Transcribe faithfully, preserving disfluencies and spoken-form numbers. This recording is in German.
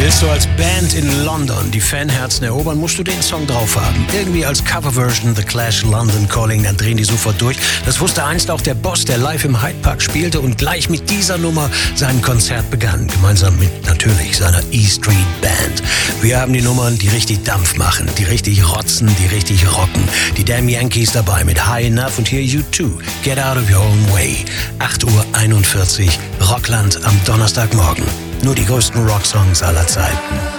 Willst du als Band in London die Fanherzen erobern, musst du den Song drauf haben. Irgendwie als Coverversion The Clash London Calling, dann drehen die sofort durch. Das wusste einst auch der Boss, der live im Hyde Park spielte und gleich mit dieser Nummer sein Konzert begann. Gemeinsam mit natürlich seiner E Street Band. Wir haben die Nummern, die richtig Dampf machen, die richtig rotzen, die richtig rocken. Die Damn Yankees dabei mit High Enough und hier U zwei, Get Out of Your Own Way. acht Uhr einundvierzig, Rockland am Donnerstagmorgen. Nur die größten Rocksongs aller Zeiten.